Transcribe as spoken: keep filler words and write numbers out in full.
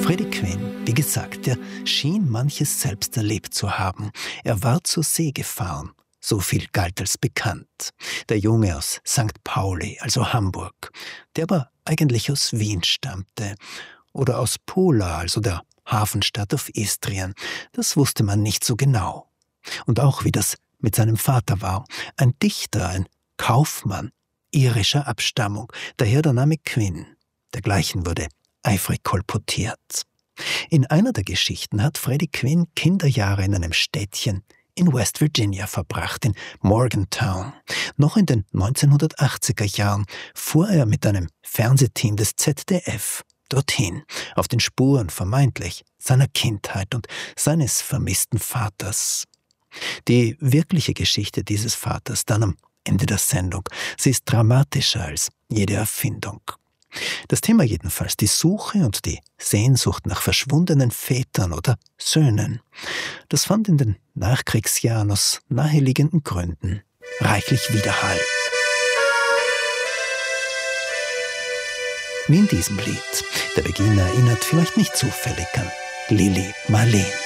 Freddie Quinn, wie gesagt, der schien manches selbst erlebt zu haben. Er war zur See gefahren. So viel galt als bekannt. Der Junge aus Sankt Pauli, also Hamburg, der aber eigentlich aus Wien stammte. Oder aus Pula, also der Hafenstadt auf Istrien. Das wusste man nicht so genau. Und auch wie das mit seinem Vater war. Ein Dichter, ein Kaufmann, irischer Abstammung, daher der Name Quinn. Dergleichen wurde eifrig kolportiert. In einer der Geschichten hat Freddie Quinn Kinderjahre in einem Städtchen in West Virginia verbracht, in Morgantown. Noch in den neunzehnhundertachtziger Jahren fuhr er mit einem Fernsehteam des Z D F dorthin, auf den Spuren vermeintlich seiner Kindheit und seines vermissten Vaters. Die wirkliche Geschichte dieses Vaters dann am Ende der Sendung, sie ist dramatischer als jede Erfindung. Das Thema jedenfalls, die Suche und die Sehnsucht nach verschwundenen Vätern oder Söhnen, das fand in den Nachkriegsjahren aus naheliegenden Gründen reichlich Widerhall. Wie in diesem Lied. Der Beginn erinnert vielleicht nicht zufällig an Lili Marleen.